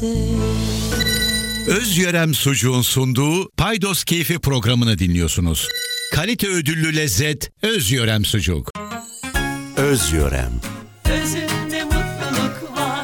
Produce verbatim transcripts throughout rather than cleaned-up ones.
Özyörem Sucuğun sunduğu Paydos Keyfi programını dinliyorsunuz. Kalite ödüllü lezzet Özyörem Sucuk. Özyörem. Özünde mutluluk var.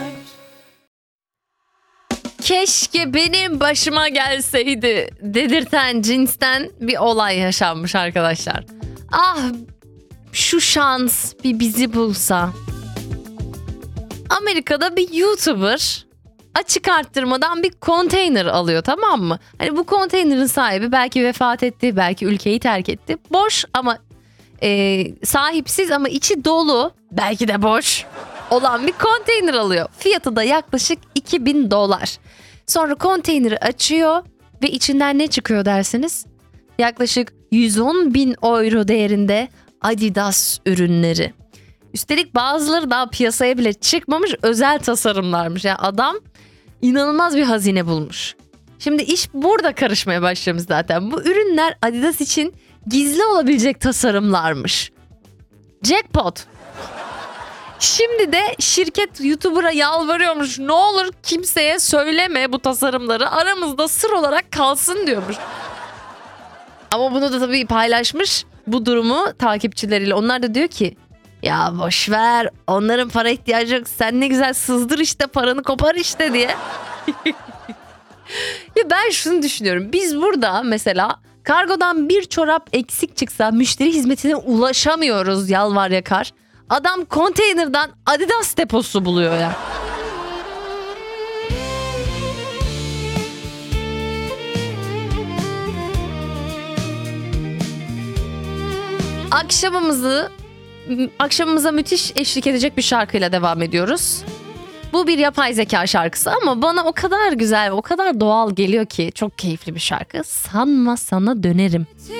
Keşke benim başıma gelseydi dedirten cinsten bir olay yaşanmış arkadaşlar. Ah, şu şans bir bizi bulsa. Amerika'da bir YouTuber açık arttırmadan bir konteyner alıyor, tamam mı? Hani bu konteynerin sahibi belki vefat etti, belki ülkeyi terk etti. Boş ama e, sahipsiz ama içi dolu, belki de boş olan bir konteyner alıyor. Fiyatı da yaklaşık iki bin dolar. Sonra konteyneri açıyor ve içinden ne çıkıyor dersiniz? Yaklaşık yüz on bin euro değerinde Adidas ürünleri. Üstelik bazıları daha piyasaya bile çıkmamış özel tasarımlarmış. Yani adam inanılmaz bir hazine bulmuş. Şimdi iş burada karışmaya başlamış zaten. Bu ürünler Adidas için gizli olabilecek tasarımlarmış. Jackpot. Şimdi de şirket YouTuber'a yalvarıyormuş. Ne olur kimseye söyleme bu tasarımları. Aramızda sır olarak kalsın diyormuş. Ama bunu da tabii paylaşmış bu durumu takipçileriyle. Onlar da diyor ki ya boş ver, onların para ihtiyacı yok. Sen ne güzel sızdır işte, paranı kopar işte diye. Ya ben şunu düşünüyorum. Biz burada mesela kargodan bir çorap eksik çıksa müşteri hizmetine ulaşamıyoruz, yalvar yakar. Adam konteynerden Adidas deposu buluyor ya. Akşamımızı akşamımıza müthiş eşlik edecek bir şarkıyla devam ediyoruz. Bu bir yapay zeka şarkısı ama bana o kadar güzel, o kadar doğal geliyor ki çok keyifli bir şarkı. Sanma sana dönerim.